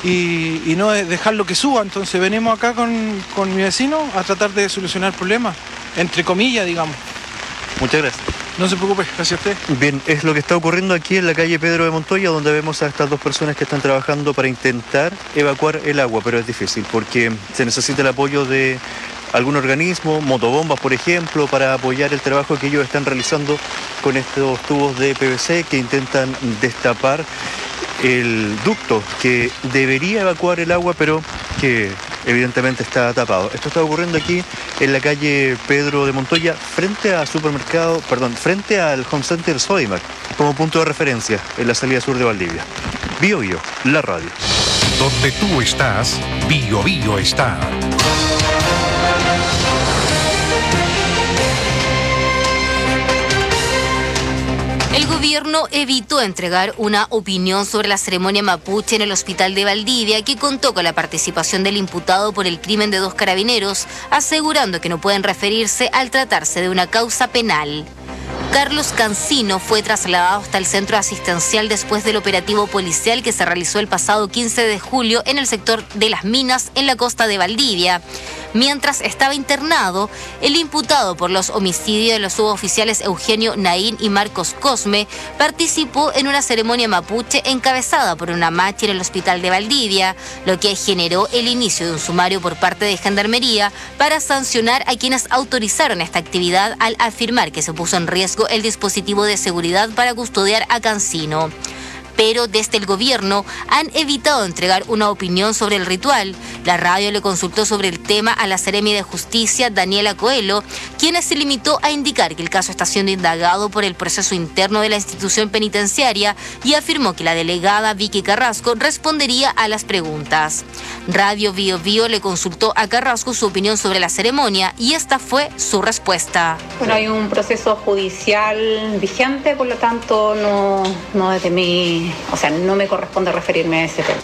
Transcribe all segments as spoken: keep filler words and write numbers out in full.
y, y no dejarlo que suba. Entonces venimos acá con, con mi vecino a tratar de solucionar el problema, entre comillas, digamos. Muchas gracias. No se preocupe, gracias a usted. Bien, es lo que está ocurriendo aquí en la calle Pedro de Montoya, donde vemos a estas dos personas que están trabajando para intentar evacuar el agua, pero es difícil porque se necesita el apoyo de algún organismo, motobombas por ejemplo, para apoyar el trabajo que ellos están realizando con estos tubos de P V C que intentan destapar el ducto que debería evacuar el agua, pero que evidentemente está tapado. Esto está ocurriendo aquí en la calle Pedro de Montoya, frente a supermercado, perdón, frente al Home Center Sodimac, como punto de referencia en la salida sur de Valdivia. Bio Bio, la radio. Donde tú estás, Bio Bio está. El gobierno evitó entregar una opinión sobre la ceremonia mapuche en el hospital de Valdivia, que contó con la participación del imputado por el crimen de dos carabineros, asegurando que no pueden referirse al tratarse de una causa penal. Carlos Cancino fue trasladado hasta el centro asistencial después del operativo policial que se realizó el pasado quince de julio en el sector de Las Minas, en la costa de Valdivia. Mientras estaba internado, el imputado por los homicidios de los suboficiales Eugenio Naín y Marcos Cosme participó en una ceremonia mapuche encabezada por una machi en el hospital de Valdivia, lo que generó el inicio de un sumario por parte de Gendarmería para sancionar a quienes autorizaron esta actividad al afirmar que se puso en riesgo el dispositivo de seguridad para custodiar a Cancino. Pero desde el gobierno han evitado entregar una opinión sobre el ritual. La radio le consultó sobre el tema a la Seremi de Justicia, Daniela Coelho, quien se limitó a indicar que el caso está siendo indagado por el proceso interno de la institución penitenciaria y afirmó que la delegada Vicky Carrasco respondería a las preguntas. Radio Bio Bio le consultó a Carrasco su opinión sobre la ceremonia y esta fue su respuesta. Bueno, hay un proceso judicial vigente, por lo tanto no, no desde mi... O sea, no me corresponde referirme a ese tema.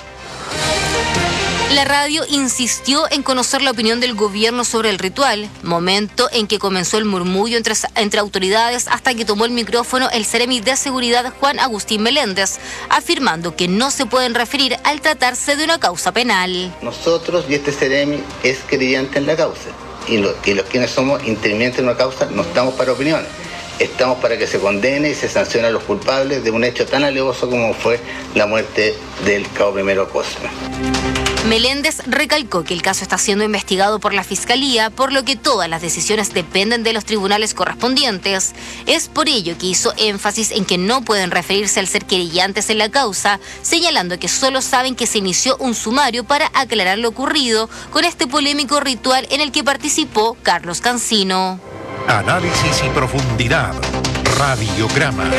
La radio insistió en conocer la opinión del gobierno sobre el ritual, momento en que comenzó el murmullo entre, entre autoridades hasta que tomó el micrófono el Seremi de Seguridad Juan Agustín Meléndez, afirmando que no se pueden referir al tratarse de una causa penal. Nosotros y este Seremi es creyente en la causa y, lo, y los quienes somos intervinientes en una causa no estamos para opiniones. Estamos para que se condene y se sancione a los culpables de un hecho tan alevoso como fue la muerte del cabo primero Cosme. Meléndez recalcó que el caso está siendo investigado por la Fiscalía, por lo que todas las decisiones dependen de los tribunales correspondientes. Es por ello que hizo énfasis en que no pueden referirse al ser querellantes en la causa, señalando que solo saben que se inició un sumario para aclarar lo ocurrido con este polémico ritual en el que participó Carlos Cancino. Análisis y profundidad. Radiograma.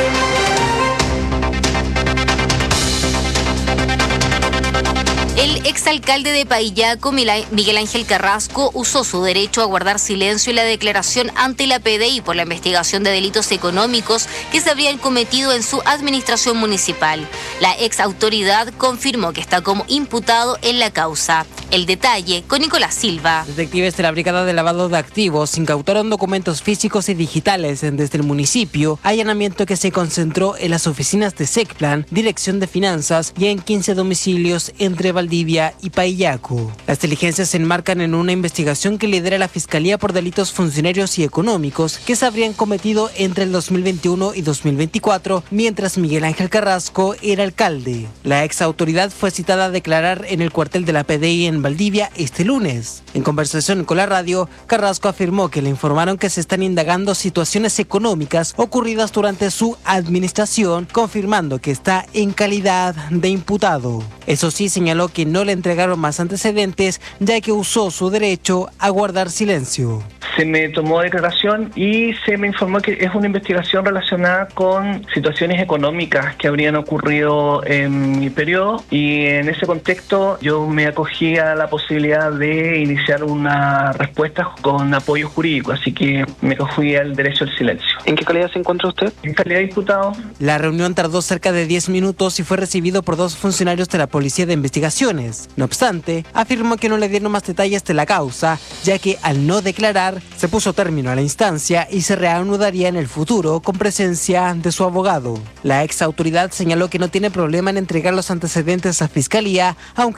El exalcalde de Paillaco, Miguel Ángel Carrasco, usó su derecho a guardar silencio en la declaración ante la P D I por la investigación de delitos económicos que se habrían cometido en su administración municipal. La ex autoridad confirmó que está como imputado en la causa. El detalle con Nicolás Silva. Detectives de la Brigada de Lavado de Activos incautaron documentos físicos y digitales desde el municipio, allanamiento que se concentró en las oficinas de SECPLAN, Dirección de Finanzas y en quince domicilios entre Valdivia y Paillaco. Las diligencias se enmarcan en una investigación que lidera la Fiscalía por delitos funcionarios y económicos que se habrían cometido entre el dos mil veintiuno y dos mil veinticuatro, mientras Miguel Ángel Carrasco era alcalde. La ex autoridad fue citada a declarar en el cuartel de la P D I en Valdivia este lunes. En conversación con la radio, Carrasco afirmó que le informaron que se están indagando situaciones económicas ocurridas durante su administración, confirmando que está en calidad de imputado. Eso sí, señaló que no le entregaron más antecedentes, ya que usó su derecho a guardar silencio. Se me tomó declaración y se me informó que es una investigación relacionada con situaciones económicas que habrían ocurrido en mi periodo, y en ese contexto yo me acogí a la posibilidad de iniciar una respuesta con apoyo jurídico, así que me acogí al derecho al silencio. ¿En qué calidad se encuentra usted? En calidad de diputado. La reunión tardó cerca de diez minutos y fue recibido por dos funcionarios de la Policía de Investigaciones. No obstante, afirmó que no le dieron más detalles de la causa, ya que al no declarar se puso término a la instancia y se reanudaría en el futuro con presencia de su abogado. La ex autoridad señaló que no tiene problema en entregar los antecedentes a Fiscalía, aunque